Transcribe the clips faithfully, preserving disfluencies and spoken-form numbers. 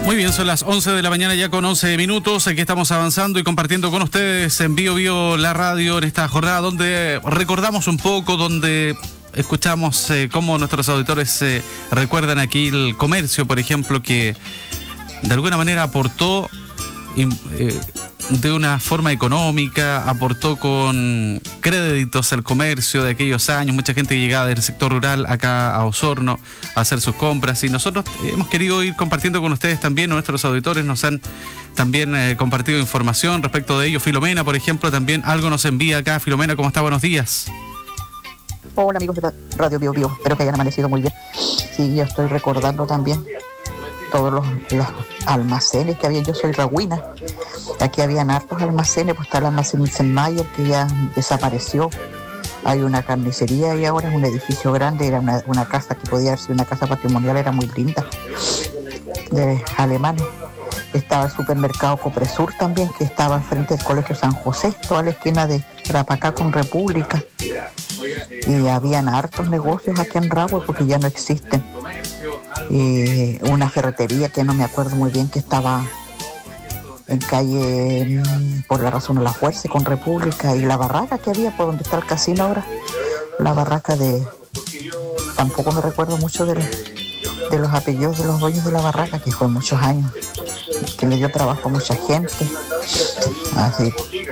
Muy bien, son las once de la mañana ya con once minutos. Aquí estamos avanzando y compartiendo con ustedes en Bio Bio la radio en esta jornada donde recordamos un poco, donde escuchamos eh, cómo nuestros auditores eh, recuerdan aquí el comercio, por ejemplo, que de alguna manera aportó eh, de una forma económica, aportó con créditos al comercio de aquellos años, mucha gente que llegaba del sector rural acá a Osorno a hacer sus compras, y nosotros hemos querido ir compartiendo con ustedes también. Nuestros auditores nos han también eh, compartido información respecto de ello. Filomena, por ejemplo, también algo nos envía acá. Filomena, ¿cómo está? Buenos días. Hola amigos de Radio Bio Bio, espero que hayan amanecido muy bien. Sí, yo estoy recordando también todos los, los almacenes que había. Yo soy ragüina, aquí habían hartos almacenes, pues está el almacén Milsenmayer que ya desapareció, hay una carnicería y ahora es un edificio grande, era una, una casa que podía haber sido una casa patrimonial, era muy linda, de alemanes. Estaba el supermercado Copresur también, que estaba frente al Colegio San José, toda la esquina de Rapacá con República. Y habían hartos negocios aquí en Rahue porque ya no existen. Y una ferretería que no me acuerdo muy bien, que estaba en calle por la Razón de la Fuerza con República, y la barraca que había por donde está el casino ahora, la barraca de... Tampoco me recuerdo mucho de, de los apellidos de los dueños de la barraca, que fue muchos años, que le dio trabajo a mucha gente. Así,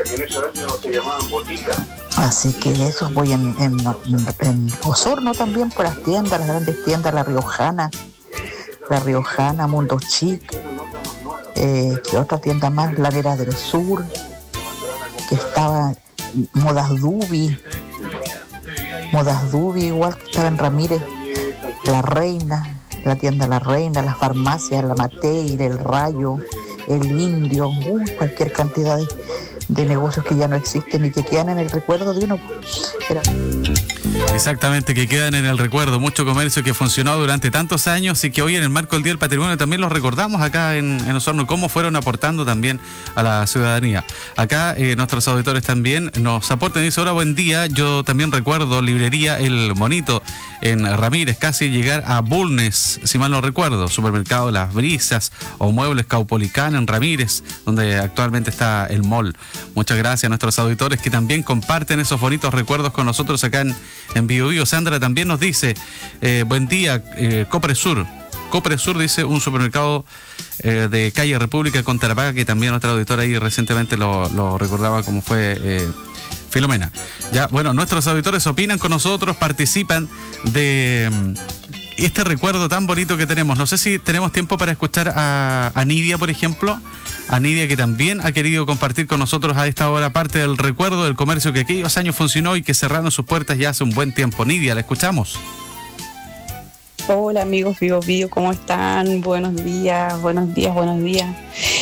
así que eso, voy en, en, en Osorno también por las tiendas, las grandes tiendas, la Riojana, la Riojana, Mundo Chic, eh, que otra tienda más, la Vera del Sur, que estaba Modas Dubi, Modas Dubi igual que estaba en Ramírez, La Reina, la tienda La Reina, las farmacias, la Mateire, el Rayo, el Indio, uh, cualquier cantidad de, de negocios que ya no existen y que quedan en el recuerdo de uno. Era... Exactamente, que quedan en el recuerdo, mucho comercio que funcionó durante tantos años y que hoy en el marco del Día del Patrimonio también los recordamos acá en, en Osorno, cómo fueron aportando también a la ciudadanía. Acá eh, nuestros auditores también nos aportan y dicen: hola, buen día. Yo también recuerdo librería El Monito en Ramírez, casi llegar a Bulnes, si mal no recuerdo, supermercado Las Brisas o Muebles Caupolicán en Ramírez, donde actualmente está el mall. Muchas gracias a nuestros auditores que también comparten esos bonitos recuerdos con nosotros acá en En Bio Bio. Sandra también nos dice, eh, buen día, eh, Copresur. Copresur dice un supermercado eh, de calle República con Tarapacá, que también nuestra auditora ahí recientemente lo, lo recordaba, como fue eh, Filomena. Ya, bueno, nuestros auditores opinan con nosotros, participan de um, este recuerdo tan bonito que tenemos. No sé si tenemos tiempo para escuchar a, a Nidia, por ejemplo. A Nidia, que también ha querido compartir con nosotros a esta hora parte del recuerdo del comercio que aquellos años funcionó y que cerraron sus puertas ya hace un buen tiempo. Nidia, ¿la escuchamos? Hola amigos Bio Bio, ¿cómo están? Buenos días, buenos días, buenos días.